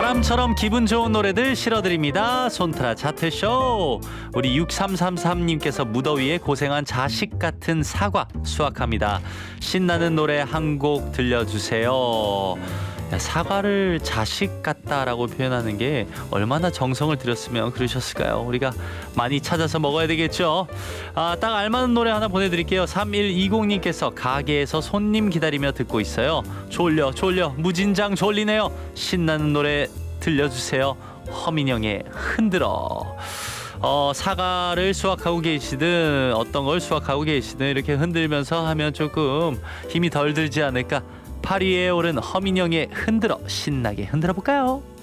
바람처럼 기분 좋은 노래들 실어드립니다. 손트라 차트쇼. 우리 6333님께서 무더위에 고생한 자식 같은 사과 수확합니다. 신나는 노래 한 곡 들려주세요. 야, 사과를 자식 같다라고 표현하는 게 얼마나 정성을 들였으면 그러셨을까요? 우리가 많이 찾아서 먹어야 되겠죠. 딱 알맞은 노래 하나 보내드릴게요. 3120님께서 가게에서 손님 기다리며 듣고 있어요. 졸려 무진장 졸리네요. 신나는 노래 들려주세요. 허민영의 흔들어. 사과를 수확하고 계시든 어떤 걸 수확하고 계시든 이렇게 흔들면서 하면 조금 힘이 덜 들지 않을까. 파리에 오른 허민영의 흔들어 신나게 흔들어 볼까요?